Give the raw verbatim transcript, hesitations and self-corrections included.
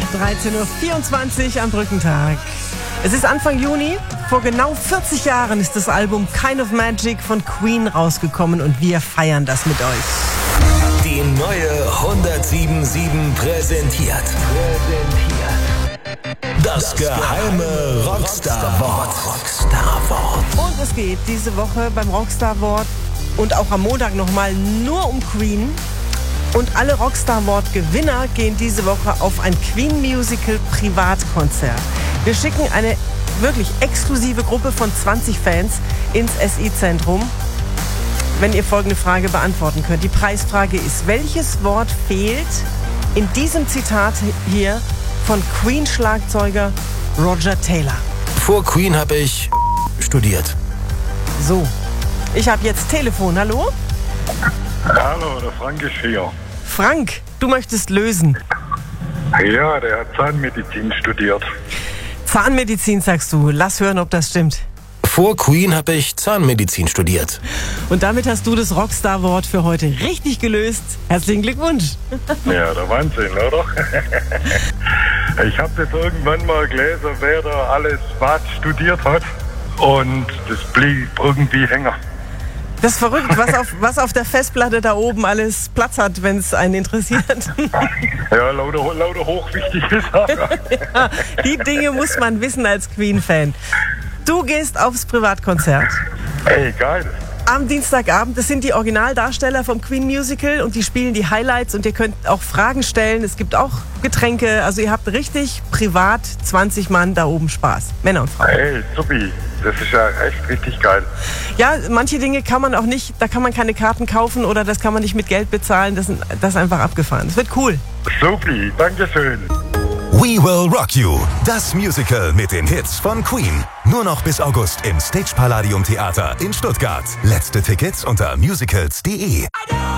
dreizehn Uhr vierundzwanzig am Brückentag. Es ist Anfang Juni. Vor genau vierzig Jahren ist das Album Kind of Magic von Queen rausgekommen und wir feiern das mit euch. Die neue hundertsieben Komma sieben präsentiert. Präsentiert. Das geheime Rockstar-Wort. Rockstar-Wort. Und es geht diese Woche beim Rockstar-Wort und auch am Montag nochmal nur um Queen. Und alle Rockstar-Wort-Gewinner gehen diese Woche auf ein Queen-Musical-Privatkonzert. Wir schicken eine wirklich exklusive Gruppe von zwanzig Fans ins S I-Zentrum, wenn ihr folgende Frage beantworten könnt. Die Preisfrage ist, welches Wort fehlt in diesem Zitat hier von Queen-Schlagzeuger Roger Taylor? Vor Queen habe ich studiert. So, ich habe jetzt Telefon. Hallo? Hallo, der Frank ist hier. Frank, du möchtest lösen. Ja, der hat Zahnmedizin studiert. Zahnmedizin sagst du. Lass hören, ob das stimmt. Vor Queen habe ich Zahnmedizin studiert. Und damit hast du das Rockstar-Wort für heute richtig gelöst. Herzlichen Glückwunsch. Ja, der Wahnsinn, oder? Ich habe das irgendwann mal gelesen, wer da alles was studiert hat. Und das blieb irgendwie hängen. Das ist verrückt, was auf, was auf der Festplatte da oben alles Platz hat, wenn es einen interessiert. Ja, lauter, lauter hochwichtige Sachen. Ja, die Dinge muss man wissen als Queen-Fan. Du gehst aufs Privatkonzert. Ey, geil. Am Dienstagabend, das sind die Originaldarsteller vom Queen Musical und die spielen die Highlights und ihr könnt auch Fragen stellen. Es gibt auch Getränke, also ihr habt richtig privat zwanzig Mann da oben Spaß. Männer und Frauen. Ey, supi. Das ist ja echt richtig geil. Ja, manche Dinge kann man auch nicht, da kann man keine Karten kaufen oder das kann man nicht mit Geld bezahlen. Das, das ist einfach abgefahren. Es wird cool. Supi, dankeschön. We Will Rock You, das Musical mit den Hits von Queen. Nur noch bis August im Stage Palladium Theater in Stuttgart. Letzte Tickets unter musicals punkt de.